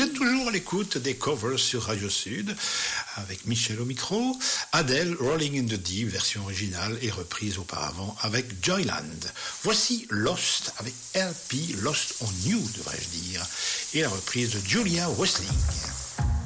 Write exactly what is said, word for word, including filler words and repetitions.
êtes toujours à l'écoute des covers sur Radio Sud, avec Michel au micro. Adele, Rolling in the Deep, version originale et reprise auparavant avec Joyland. Voici Lost avec L P, Lost on You devrais-je dire, et la reprise de Julia Westling.